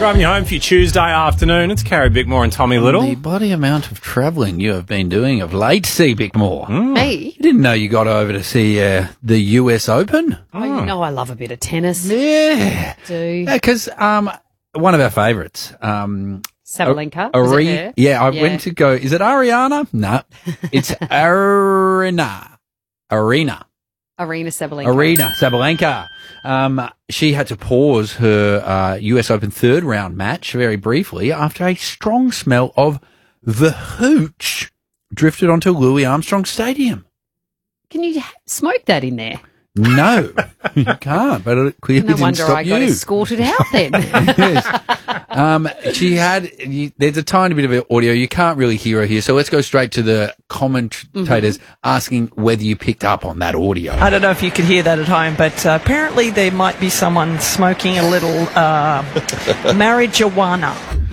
Driving you home for your Tuesday afternoon. It's Carrie Bickmore and Tommy Little. The bloody amount of travelling you have been doing of late, C. Bickmore. Me? You didn't know you got over to see the US Open? Oh, you know I love a bit of tennis. Yeah. Do. Because one of our favourites, Sabalenka? Was it her? I went to go. Is it Ariana? No, it's Arena Sabalenka. She had to pause her US Open third round match very briefly after a strong smell of the hooch drifted onto Louis Armstrong Stadium. Can you smoke that in there? No, you can't, but it clearly No didn't wonder stop I got you. escorted out then. Yes. She had, there's a tiny bit of audio. You can't really hear her here. So let's go straight to the commentators asking whether you picked up on that audio. I don't know if you could hear that at home, but apparently there might be someone smoking a little marijuana.